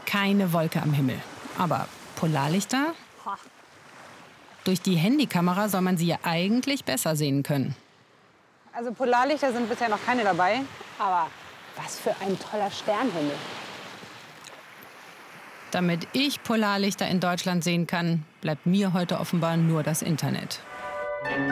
keine Wolke am Himmel. Aber Polarlichter? Durch die Handykamera soll man sie ja eigentlich besser sehen können. Also Polarlichter sind bisher noch keine dabei. Aber was für ein toller Sternhimmel. Damit ich Polarlichter in Deutschland sehen kann, bleibt mir heute offenbar nur das Internet.